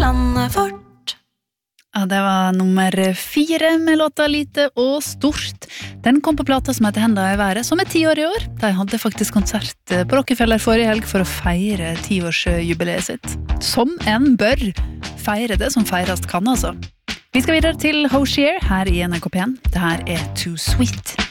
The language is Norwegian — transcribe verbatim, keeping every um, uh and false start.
landet vårt. Ja, det var nummer fire med låta Lite og Stort. Den kom på plata som heter Henda i været, som er ti år i år. De hadde faktisk konsert på Rockefeller forrige helg for å feire tiårsjubileet sitt. Som en bør feire det som feirast kan, altså. Vi skal videre til Hoshier her i N R K P en. Det her er Too Sweet.